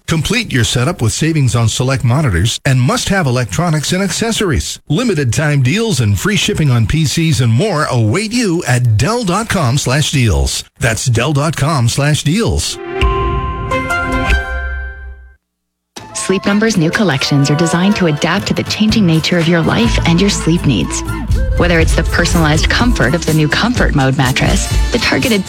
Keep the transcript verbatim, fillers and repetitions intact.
Complete your setup with savings on select monitors and must-have electronics and accessories. Limited time deals and free shipping on P Cs and more await you at Dell.com slash deals. That's Dell.com slash deals. Sleep Number's new collections are designed to adapt to the changing nature of your life and your sleep needs. Whether it's the personalized comfort of the new Comfort Mode mattress, the targeted